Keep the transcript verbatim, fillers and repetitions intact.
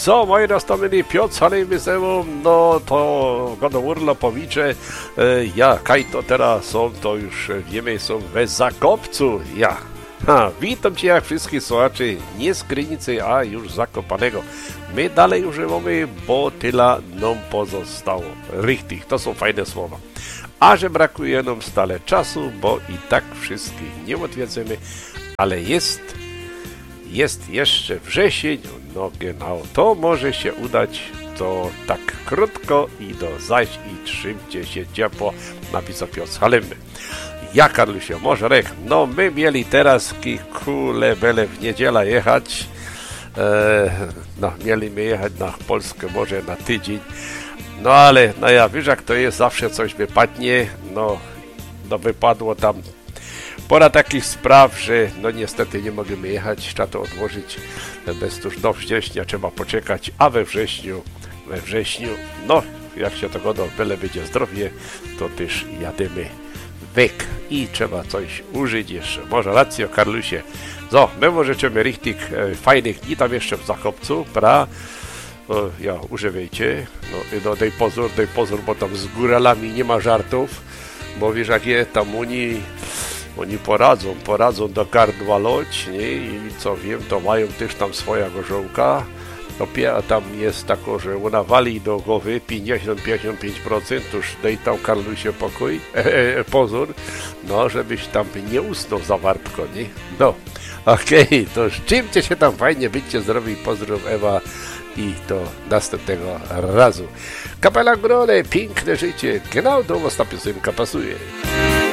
co, moje nastawienie Piotr, ale wyseło, no to godo urlopowicze, e, ja, kaj to teraz są, to już wiemy, są we Zakopcu, ja. Ha, witam Cię jak wszystkich słuchaczy, nie z Krynicy, a już Zakopanego. My dalej używamy, bo tyle nam pozostało. Richtig, to są fajne słowa. A że brakuje nam stale czasu, bo i tak wszystkich nie odwiedzemy, ale jest, jest jeszcze wrzesień, no genau, to może się udać, to tak krótko i do zaś i trzymcie się ciepło, napisał Piotr Halemy. Ja, Karlusie, może rech, no my mieli teraz kule bele w niedzielę jechać, e, no mieliśmy jechać na Polskę może na tydzień, no ale no ja wiesz jak to jest, zawsze coś wypadnie, no, no wypadło tam pora takich spraw, że no niestety nie możemy jechać, trzeba to odłożyć bez tuż do września, trzeba poczekać, a we wrześniu, we wrześniu, no jak się to godo, byle będzie zdrowie, to też jadymy weg i trzeba coś użyć jeszcze. Może rację, Karlusie. So, my możemy richtig e, fajnych dni tam jeszcze w Zakopcu, pra? O, ja, używajcie. No, i do tej pozór, tej pozór, bo tam z góralami nie ma żartów, bo wiesz jak je, tam oni, oni poradzą, poradzą do gardła loć, nie? I co wiem, to mają też tam swoja gorzołka. A tam jest tako, że ona wali do głowy pięćdziesiąt do pięćdziesięciu pięciu procent, już daj tam Karlusie pokój, e, e, pozór, no żebyś tam nie usnął za wartko, nie? No, okej, okay, to trzymcie się tam fajnie, byćcie zdrowi, pozdrów Ewa i do następnego razu. Kapela Grole, piękne życie, genau do was ta piosenka pasuje.